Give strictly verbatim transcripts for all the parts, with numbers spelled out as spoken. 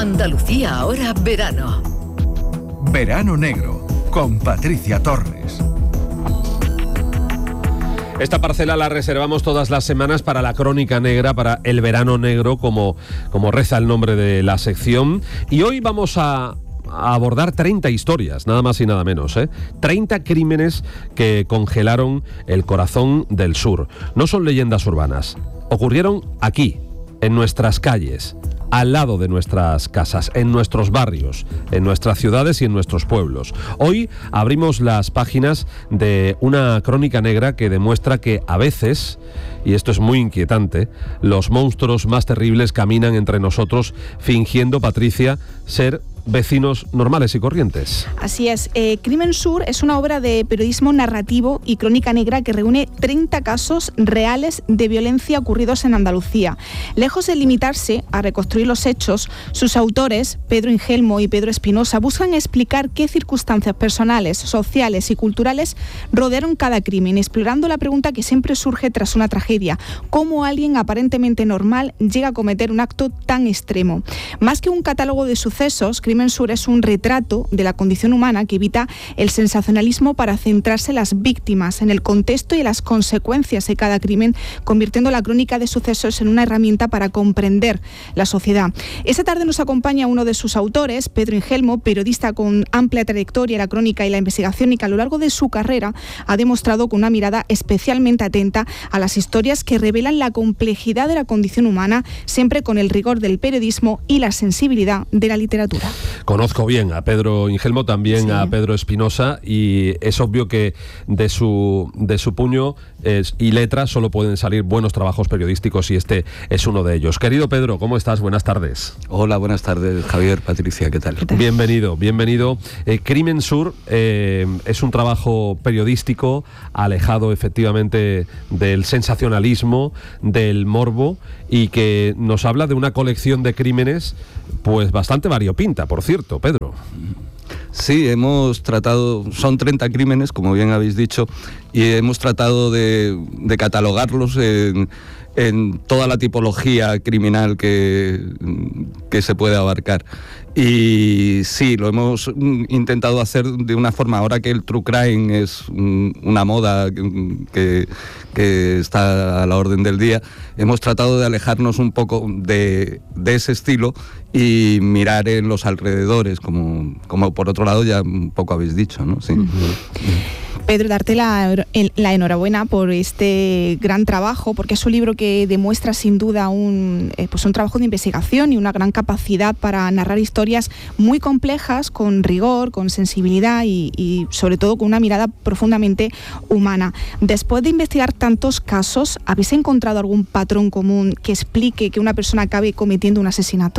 Andalucía ahora verano. Verano Negro, con Patricia Torres. Esta parcela la reservamos todas las semanas para la Crónica Negra, para el Verano Negro, como, como reza el nombre de la sección. Y hoy vamos a... a abordar treinta historias, nada más y nada menos, ¿eh? treinta crímenes que congelaron el corazón del sur. No son leyendas urbanas, ocurrieron aquí, en nuestras calles, al lado de nuestras casas, en nuestros barrios, en nuestras ciudades y en nuestros pueblos. Hoy abrimos las páginas de una crónica negra que demuestra que a veces, y esto es muy inquietante, los monstruos más terribles caminan entre nosotros fingiendo, Patricia, ser vecinos normales y corrientes. Así es. Eh, Crimen Sur es una obra de periodismo narrativo y crónica negra que reúne treinta casos reales de violencia ocurridos en Andalucía. Lejos de limitarse a reconstruir los hechos, sus autores, Pedro Ingelmo y Pedro Espinosa, buscan explicar qué circunstancias personales, sociales y culturales rodearon cada crimen, explorando la pregunta que siempre surge tras una tragedia: ¿cómo alguien aparentemente normal llega a cometer un acto tan extremo? Más que un catálogo de sucesos, Crimen Sur es un retrato de la condición humana que evita el sensacionalismo para centrarse en las víctimas, en el contexto y en las consecuencias de cada crimen, convirtiendo la crónica de sucesos en una herramienta para comprender la sociedad. Esta tarde nos acompaña uno de sus autores, Pedro Ingelmo, periodista con amplia trayectoria en la crónica y la investigación, y que a lo largo de su carrera ha demostrado con una mirada especialmente atenta a las historias que revelan la complejidad de la condición humana, siempre con el rigor del periodismo y la sensibilidad de la literatura. Conozco bien a Pedro Ingelmo, también sí. a Pedro Espinosa, y es obvio que de su, de su puño es, y letra solo pueden salir buenos trabajos periodísticos, y este es uno de ellos. Querido Pedro, ¿cómo estás? Buenas tardes. Hola, buenas tardes, Javier, Patricia, ¿qué tal? ¿Qué tal? Bienvenido, bienvenido. Eh, Crimen Sur eh, es un trabajo periodístico alejado efectivamente del sensacionalismo, del morbo, y que nos habla de una colección de crímenes pues bastante variopinta, por cierto, Pedro. Sí, hemos tratado, son treinta crímenes, como bien habéis dicho, y hemos tratado de, de catalogarlos en, en toda la tipología criminal que, que se puede abarcar. Y sí, lo hemos intentado hacer de una forma, ahora que el true crime es una moda que, que está a la orden del día, hemos tratado de alejarnos un poco de, de ese estilo y mirar en los alrededores, como, como por otro lado ya un poco habéis dicho, ¿no? Sí. Uh-huh. Pedro, darte la, la enhorabuena por este gran trabajo, porque es un libro que demuestra sin duda un, eh, pues un trabajo de investigación y una gran capacidad para narrar historias muy complejas, con rigor, con sensibilidad y, y sobre todo con una mirada profundamente humana. Después de investigar tantos casos, ¿habéis encontrado algún patrón común que explique que una persona acabe cometiendo un asesinato?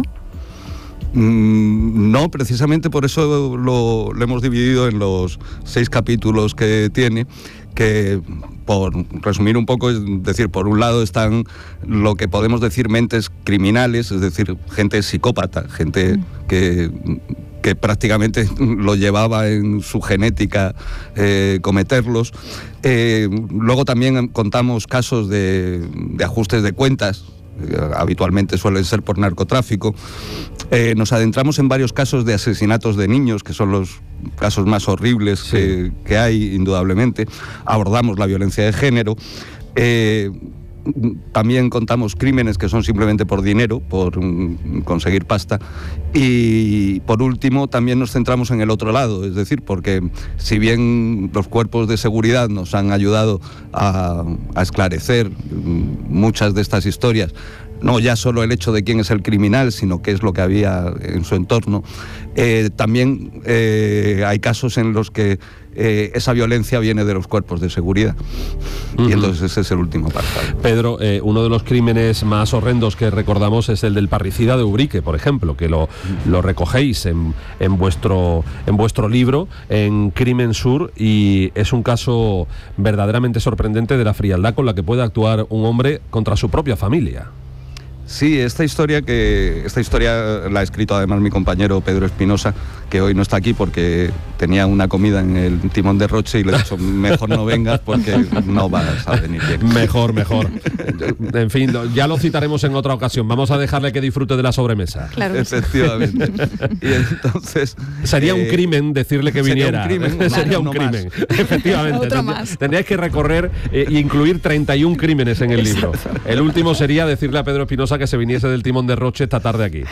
No, precisamente por eso lo, lo hemos dividido en los seis capítulos que tiene, que, por resumir un poco, es decir, por un lado están lo que podemos decir mentes criminales, es decir, gente psicópata, gente que... que prácticamente lo llevaba en su genética eh, cometerlos. Eh, luego también contamos casos de, de ajustes de cuentas, eh, habitualmente suelen ser por narcotráfico. Eh, nos adentramos en varios casos de asesinatos de niños, que son los casos más horribles sí. que, que hay, indudablemente. Abordamos la violencia de género. Eh, También contamos crímenes que son simplemente por dinero, por um, conseguir pasta. Y por último también nos centramos en el otro lado, es decir, porque si bien los cuerpos de seguridad nos han ayudado a, a esclarecer muchas de estas historias, no ya solo el hecho de quién es el criminal, sino qué es lo que había en su entorno, eh, también eh, hay casos en los que Eh, esa violencia viene de los cuerpos de seguridad. Uh-huh. Y entonces ese es el último apartado. Pedro, eh, uno de los crímenes más horrendos que recordamos es el del parricida de Ubrique, por ejemplo, que lo, lo recogéis en, en, vuestro, en vuestro libro, en Crimen Sur, y es un caso verdaderamente sorprendente de la frialdad con la que puede actuar un hombre contra su propia familia. Sí, esta historia que esta historia la ha escrito además mi compañero Pedro Espinosa, que hoy no está aquí porque tenía una comida en el Timón de Roche y le he dicho mejor no vengas porque no vas a venir bien. Mejor, mejor. En fin, ya lo citaremos en otra ocasión. Vamos a dejarle que disfrute de la sobremesa. Claro. Efectivamente. Y entonces sería eh, un crimen decirle que viniera. Sería un crimen. Sería un crimen. Más. Efectivamente. Otro más. Tendríais que recorrer e eh, incluir treinta y un crímenes en el libro. El último sería decirle a Pedro Espinosa que se viniese del Timón de Roche esta tarde aquí.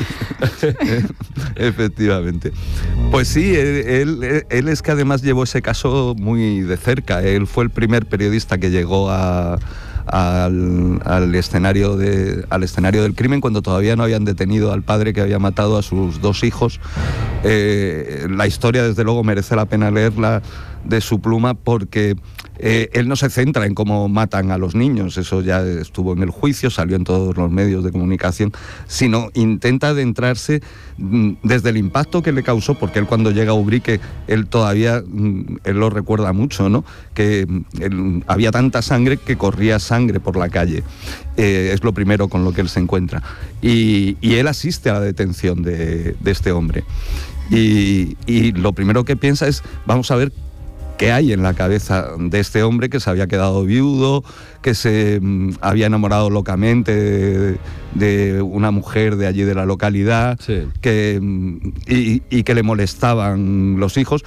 Efectivamente. Pues sí, él, él, él es que además llevó ese caso muy de cerca. Él fue el primer periodista que llegó a, al, al, escenario de, al escenario del crimen cuando todavía no habían detenido al padre que había matado a sus dos hijos. Eh, la historia, desde luego, merece la pena leerla de su pluma porque eh, él no se centra en cómo matan a los niños, eso ya estuvo en el juicio, salió en todos los medios de comunicación, sino intenta adentrarse mm, desde el impacto que le causó, porque él cuando llega a Ubrique, él todavía, mm, él lo recuerda mucho, ¿no? Que él, había tanta sangre que corría sangre por la calle, eh, es lo primero con lo que él se encuentra, y, y él asiste a la detención de, de este hombre, y, y lo primero que piensa es, vamos a ver qué hay en la cabeza de este hombre que se había quedado viudo, que se mm, había enamorado locamente de, de una mujer de allí de la localidad, sí. que, y, y que le molestaban los hijos,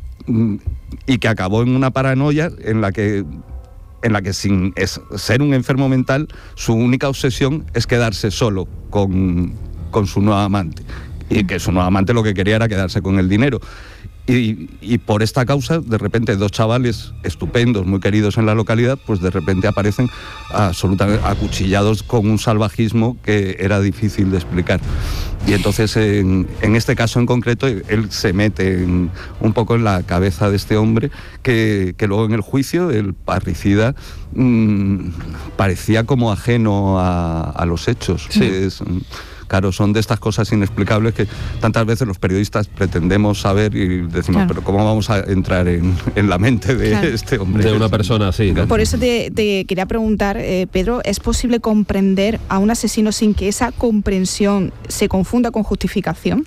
y que acabó en una paranoia en la que en la que sin es, ser un enfermo mental, su única obsesión es quedarse solo con, con su nueva amante, y que su nueva amante lo que quería era quedarse con el dinero. Y, y por esta causa, de repente, dos chavales estupendos, muy queridos en la localidad, pues de repente aparecen absolutamente acuchillados con un salvajismo que era difícil de explicar. Y entonces, en, en este caso en concreto, él se mete en, un poco en la cabeza de este hombre, que, que luego en el juicio, el parricida, mmm, parecía como ajeno a, a los hechos. Sí. Es, Claro, son de estas cosas inexplicables que tantas veces los periodistas pretendemos saber y decimos, claro, pero ¿cómo vamos a entrar en, en la mente de claro. este hombre? De una persona, sí. Por eso te, te quería preguntar, eh, Pedro, ¿es posible comprender a un asesino sin que esa comprensión se confunda con justificación?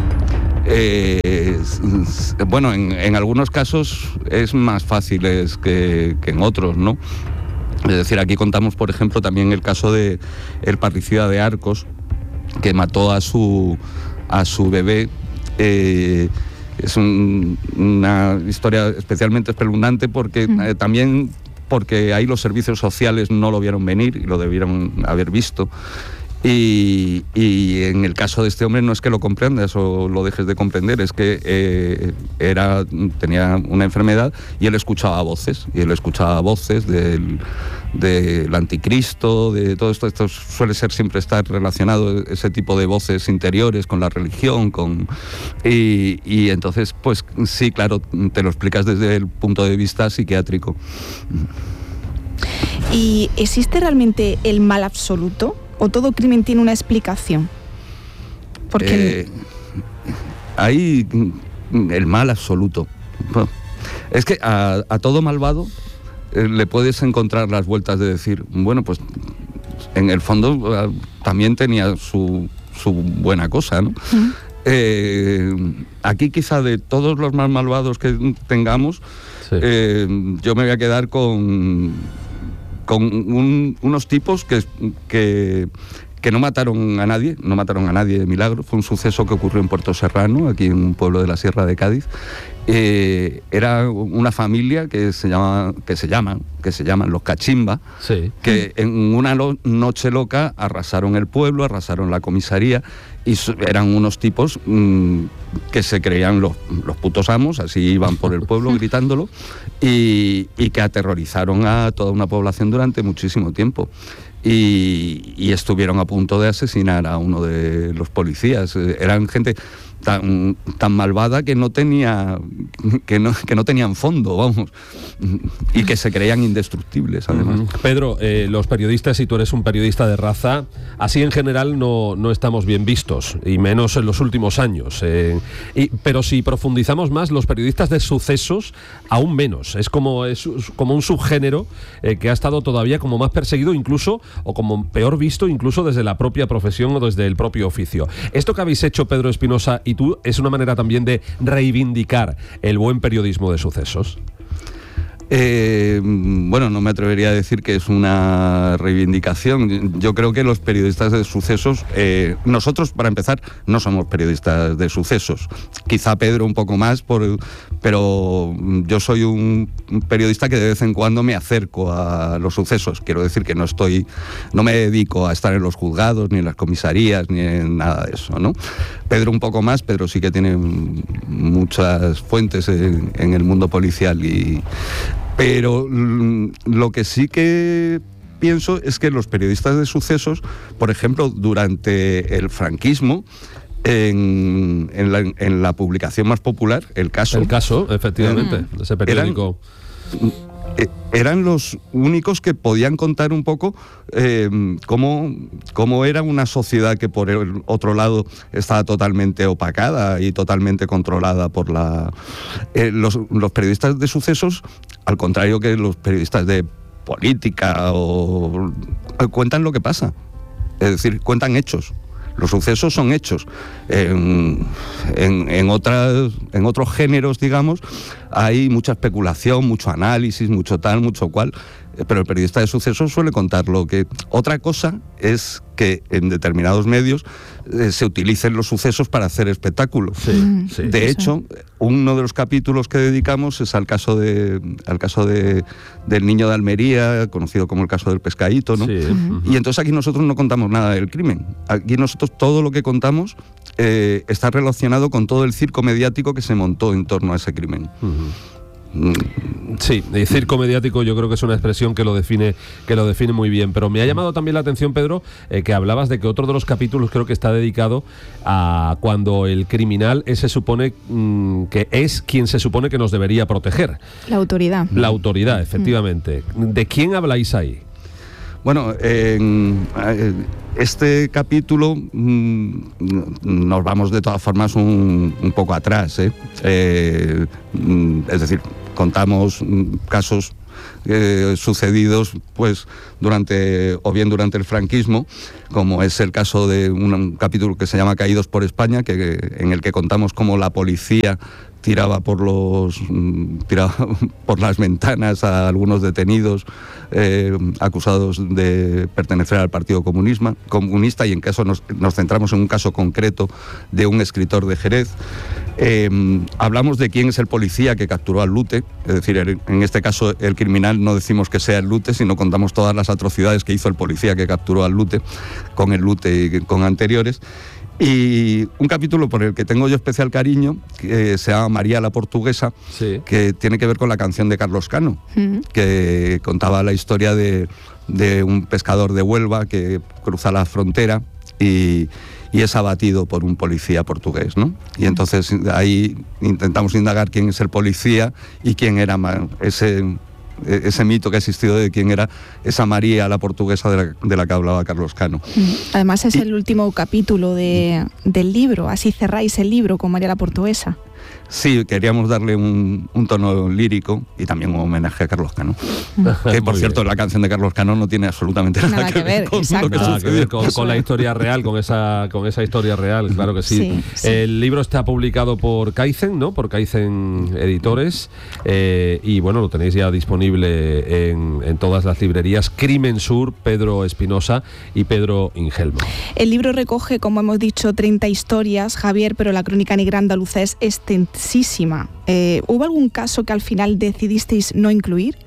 Eh, bueno, en, en algunos casos es más fácil que, que en otros, ¿no? Es decir, aquí contamos, por ejemplo, también el caso de el parricida de Arcos, que mató a su, a su bebé. Eh, es un, una historia especialmente espeluznante porque mm. eh, también porque ahí los servicios sociales no lo vieron venir y lo debieron haber visto. Y, y en el caso de este hombre no es que lo comprendas o lo dejes de comprender, es que eh, era, tenía una enfermedad y él escuchaba voces, y él escuchaba voces del, del anticristo, de todo esto. Esto suele ser siempre estar relacionado, ese tipo de voces interiores, con la religión, con y, y entonces, pues sí, claro, te lo explicas desde el punto de vista psiquiátrico. ¿Y existe realmente el mal absoluto? ¿O todo crimen tiene una explicación? Porque eh, hay el mal absoluto. Es que a, a todo malvado eh, le puedes encontrar las vueltas de decir, bueno, pues en el fondo eh, también tenía su, su buena cosa, ¿no? Uh-huh. Eh, aquí quizá de todos los más malvados que tengamos, sí. eh, yo me voy a quedar con... con un, unos tipos que, que, que no mataron a nadie, no mataron a nadie de milagro. Fue un suceso que ocurrió en Puerto Serrano, aquí en un pueblo de la Sierra de Cádiz. Eh, era una familia que se llama, que se llaman, que se llaman los Cachimba, sí. que en una lo, noche loca arrasaron el pueblo, arrasaron la comisaría, y eran unos tipos mmm, que se creían los, los putos amos, así iban por el pueblo gritándolo, y, y que aterrorizaron a toda una población durante muchísimo tiempo. Y, y estuvieron a punto de asesinar a uno de los policías. Eran gente tan, tan malvada que no tenía que no, que no tenían fondo, vamos, y que se creían indestructibles, además. Uh-huh. Pedro, eh, los periodistas, si tú eres un periodista de raza, así en general no, no estamos bien vistos, y menos en los últimos años. Eh, y, pero si profundizamos más, los periodistas de sucesos, aún menos. Es como, es como un subgénero eh, que ha estado todavía como más perseguido, incluso, o como peor visto, incluso desde la propia profesión o desde el propio oficio. Esto que habéis hecho, Pedro Espinosa y tú, es una manera también de reivindicar el buen periodismo de sucesos. Eh, bueno, no me atrevería a decir que es una reivindicación. Yo creo que los periodistas de sucesos, eh, nosotros, para empezar, no somos periodistas de sucesos. Quizá Pedro un poco más, por, pero yo soy un periodista que de vez en cuando me acerco a los sucesos. Quiero decir que no estoy, no me dedico a estar en los juzgados, ni en las comisarías, ni en nada de eso, ¿no? Pedro un poco más. Pedro sí que tiene muchas fuentes en, en el mundo policial y... Pero lo que sí que pienso es que los periodistas de sucesos, por ejemplo, durante el franquismo, en, en, la, en la publicación más popular, El Caso... El Caso, efectivamente, uh-huh. ese periódico... Eran, eran los únicos que podían contar un poco eh, cómo, cómo era una sociedad que por el otro lado estaba totalmente opacada y totalmente controlada por la... Eh, los, los periodistas de sucesos, al contrario que los periodistas de política, o, cuentan lo que pasa, es decir, cuentan hechos. Los sucesos son hechos. En, en, en, otras, en otros géneros, digamos, hay mucha especulación, mucho análisis, mucho tal, mucho cual, pero el periodista de sucesos suele contar lo que... Otra cosa es que en determinados medios eh, se utilicen los sucesos para hacer espectáculos. Sí, sí, de hecho, uno de los capítulos que dedicamos es al caso de al caso de del niño de Almería, conocido como el caso del pescadito, ¿no? Sí. Uh-huh. Y entonces aquí nosotros no contamos nada del crimen. Aquí nosotros todo lo que contamos eh, está relacionado con todo el circo mediático que se montó en torno a ese crimen. Uh-huh. Sí, el circo mediático yo creo que es una expresión que lo define que lo define muy bien, pero me ha llamado también la atención, Pedro, eh, que hablabas de que otro de los capítulos creo que está dedicado a cuando el criminal es, se supone mmm, que es quien se supone que nos debería proteger. La autoridad. La autoridad, efectivamente. ¿De quién habláis ahí? Bueno, en este capítulo mmm, nos vamos de todas formas un, un poco atrás, ¿eh? Eh, es decir, contamos casos eh, sucedidos pues durante o bien durante el franquismo, como es el caso de un, un capítulo que se llama Caídos por España, que, en el que contamos cómo la policía tiraba por los tiraba por las ventanas a algunos detenidos eh, acusados de pertenecer al Partido Comunista, comunista y en caso nos, nos centramos en un caso concreto de un escritor de Jerez. Eh, hablamos de quién es el policía que capturó al Lute, es decir, en este caso el criminal no decimos que sea el Lute, sino contamos todas las atrocidades que hizo el policía que capturó al Lute, con el Lute y con anteriores. Y un capítulo por el que tengo yo especial cariño, que se llama María la Portuguesa, sí, que tiene que ver con la canción de Carlos Cano, uh-huh, que contaba la historia de, de un pescador de Huelva que cruza la frontera y, y es abatido por un policía portugués, ¿no? Y entonces ahí intentamos indagar quién es el policía y quién era ese... ese mito que ha existido de quién era esa María la Portuguesa de la, de la que hablaba Carlos Cano. Además es y, el último capítulo de, del libro, así cerráis el libro con María la Portuguesa. Sí, queríamos darle un, un tono lírico y también un homenaje a Carlos Cano. Que, por cierto, bien, la canción de Carlos Cano no tiene absolutamente nada, nada que, que ver, ver con exacto, lo que nada que ver con, con la historia real, con esa, con esa historia real, claro que sí. Sí, sí. El libro está publicado por Kaizen, ¿no? Por Kaizen Editores, eh, y bueno, lo tenéis ya disponible en, en todas las librerías. Crimen Sur, Pedro Espinosa y Pedro Ingelmo. El libro recoge, como hemos dicho, treinta historias, Javier, pero la crónica negra andaluza es extensísima. Eh, ¿Hubo algún caso que al final decidisteis no incluir?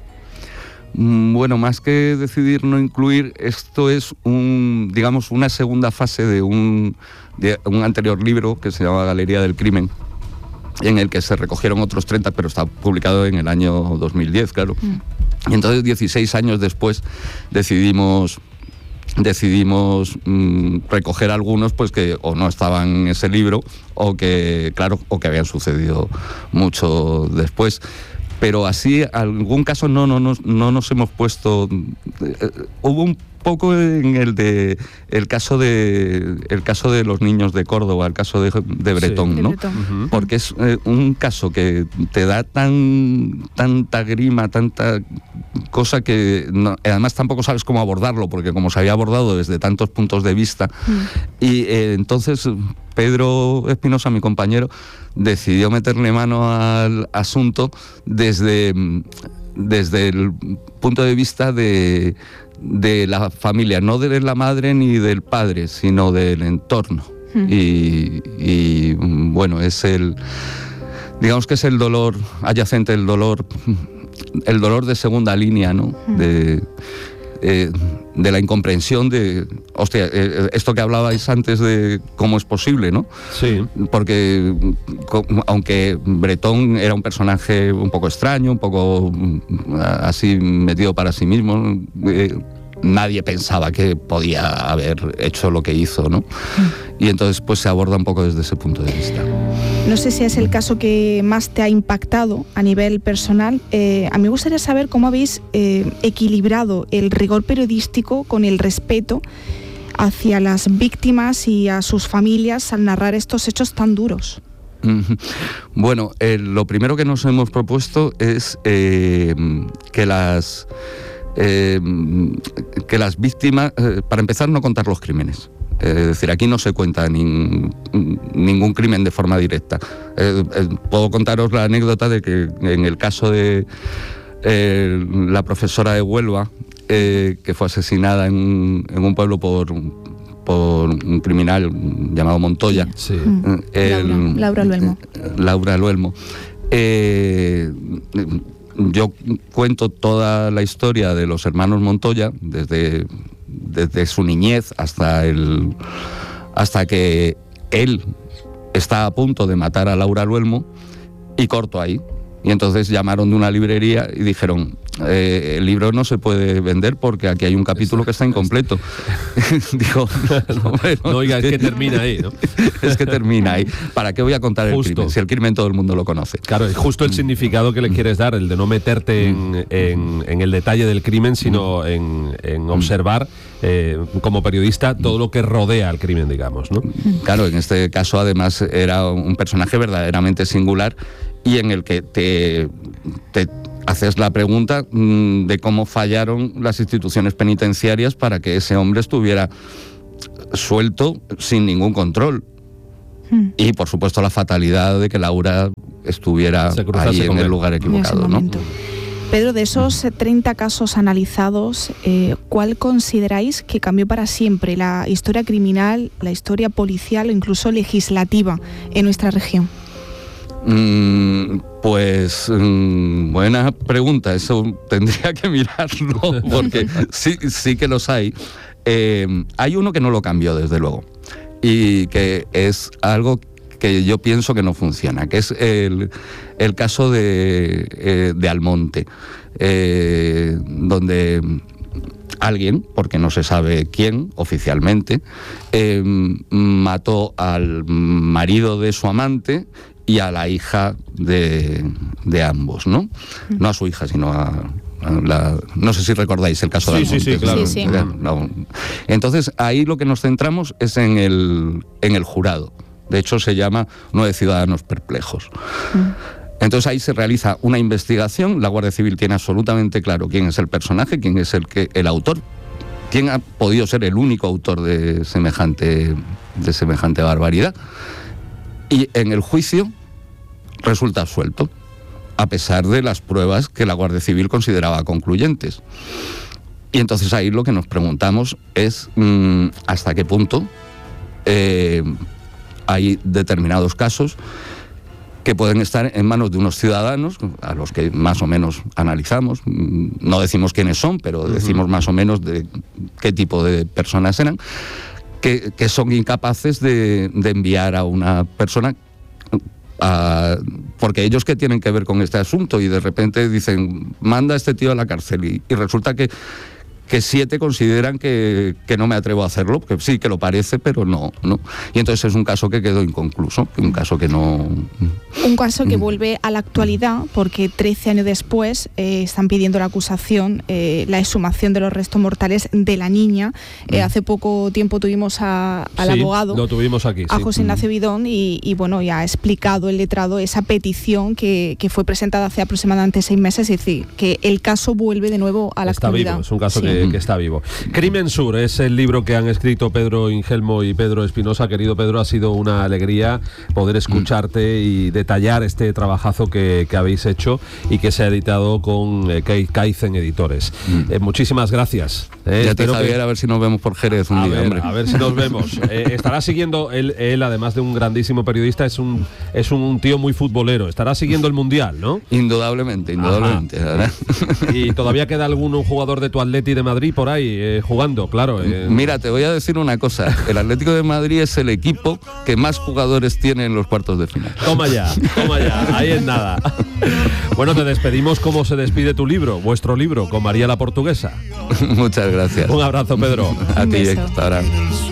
Bueno, más que decidir no incluir, esto es un, digamos, una segunda fase de un, de un anterior libro que se llama Galería del Crimen, en el que se recogieron otros treinta, pero está publicado en el año dos mil diez, claro. Mm. Y entonces, dieciséis años después, decidimos decidimos mmm, recoger algunos pues que o no estaban en ese libro o que, claro, o que habían sucedido mucho después. Pero así, algún caso no, no, no, no nos hemos puesto... Eh, hubo un poco en el de el caso de el caso de los niños de Córdoba, el caso de, de Bretón, sí, ¿no? De Bretón. Uh-huh. Porque es eh, un caso que te da tan tanta grima, tanta cosa que no, además tampoco sabes cómo abordarlo, porque como se había abordado desde tantos puntos de vista, uh-huh. y eh, entonces Pedro Espinosa, mi compañero, decidió meterle mano al asunto desde, desde el punto de vista de de la familia, no de la madre ni del padre, sino del entorno. Mm. Y, y bueno, es el, digamos que es el dolor adyacente, el dolor, el dolor de segunda línea, ¿no? Mm. De, eh, de la incomprensión de, hostia, eh, esto que hablabais antes de cómo es posible, ¿no? Sí. Porque co- aunque Bretón era un personaje un poco extraño, un poco así metido para sí mismo, eh, nadie pensaba que podía haber hecho lo que hizo, ¿no? Y entonces pues se aborda un poco desde ese punto de vista. No sé si es el caso que más te ha impactado a nivel personal. Eh, a mí me gustaría saber cómo habéis eh, equilibrado el rigor periodístico con el respeto hacia las víctimas y a sus familias al narrar estos hechos tan duros. Bueno, eh, lo primero que nos hemos propuesto es eh, que las... Eh, que las víctimas, eh, para empezar, no contar los crímenes. Eh, es decir, aquí no se cuenta nin, ningún crimen de forma directa. Eh, eh, puedo contaros la anécdota de que en el caso de eh, la profesora de Huelva, eh, que fue asesinada en, en un pueblo por, por un criminal llamado Montoya. Sí. Eh, Laura, Laura Luelmo. Eh, Laura Luelmo. Eh, Yo cuento toda la historia de los hermanos Montoya, desde, desde su niñez hasta, el, hasta que él está a punto de matar a Laura Luelmo, y corto ahí. Y entonces llamaron de una librería y dijeron, eh, el libro no se puede vender porque aquí hay un capítulo que está incompleto. Dijo, no, bueno, no, oiga, es que termina ahí, ¿no? Es que termina ahí. ¿Para qué voy a contar justo el crimen? Si el crimen todo el mundo lo conoce. Claro, es justo el significado que le quieres dar, el de no meterte en, en, en el detalle del crimen, sino en, en observar eh, como periodista todo lo que rodea al crimen, digamos, ¿no? Claro, en este caso además era un personaje verdaderamente singular y en el que te, te haces la pregunta mmm, de cómo fallaron las instituciones penitenciarias para que ese hombre estuviera suelto sin ningún control. Hmm. Y por supuesto la fatalidad de que Laura estuviera ahí en el lugar equivocado, ¿no? Pedro, de esos treinta casos analizados, eh, ¿cuál consideráis que cambió para siempre la historia criminal, la historia policial o incluso legislativa en nuestra región? Mm, pues mm, buena pregunta, eso tendría que mirarlo porque sí, sí que los hay. Eh, hay uno que no lo cambió desde luego y que es algo que yo pienso que no funciona, que es el, el caso de, eh, de Almonte, eh, donde alguien, porque no se sabe quién oficialmente, eh, mató al marido de su amante y a la hija de, de ambos, ¿no? No a su hija, sino a, a la... No sé si recordáis el caso sí, de Almonte. Sí, sí, claro. Sí, sí. No. Entonces, ahí lo que nos centramos es en el, en el jurado. De hecho, se llama Nueve Ciudadanos Perplejos. Entonces, ahí se realiza una investigación. La Guardia Civil tiene absolutamente claro quién es el personaje, quién es el, que, el autor, quién ha podido ser el único autor de semejante, de semejante barbaridad. Y en el juicio resulta absuelto, a pesar de las pruebas que la Guardia Civil consideraba concluyentes. Y entonces ahí lo que nos preguntamos es mmm, hasta qué punto eh, hay determinados casos que pueden estar en manos de unos ciudadanos, a los que más o menos analizamos, no decimos quiénes son, pero decimos más o menos de qué tipo de personas eran, que, que son incapaces de, de enviar a una persona... A, porque ellos qué tienen que ver con este asunto y de repente dicen, manda a este tío a la cárcel y, y resulta que, que siete consideran que, que no me atrevo a hacerlo, que sí que lo parece, pero no, no. Y entonces es un caso que quedó inconcluso, un caso que no... Un caso que vuelve a la actualidad porque trece años después eh, están pidiendo la acusación, eh, la exhumación de los restos mortales de la niña. Eh, hace poco tiempo tuvimos a, al sí, abogado, lo tuvimos aquí, a sí. José Ignacio Bidón, y, y bueno, ya ha explicado el letrado esa petición que, que fue presentada hace aproximadamente seis meses, es decir, que el caso vuelve de nuevo a la está actualidad. Vivo, es un caso Sí. que, que está vivo. Crimen Sur es el libro que han escrito Pedro Ingelmo y Pedro Espinosa. Querido Pedro, ha sido una alegría poder escucharte y detallar este trabajazo que, que habéis hecho y que se ha editado con eh, Kaizen Editores. Mm. Eh, muchísimas gracias. Eh, ya te Javier, que... a ver si nos vemos por Jerez un a día, ver, hombre. A ver si nos vemos. Eh, estará siguiendo, él, él, además de un grandísimo periodista, es un, es un tío muy futbolero. Estará siguiendo el Mundial, ¿no? Indudablemente, indudablemente. ¿Verdad? ¿Y todavía queda algún jugador de tu Atleti de Madrid por ahí eh, jugando? Claro. Eh. Mira, te voy a decir una cosa. El Atlético de Madrid es el equipo que más jugadores tiene en los cuartos de final. Toma ya, toma ya. Ahí es nada. Bueno, te despedimos como se despide tu libro, vuestro libro, con María la Portuguesa. Muchas gracias. Un abrazo, Pedro. A ti, hasta ahora.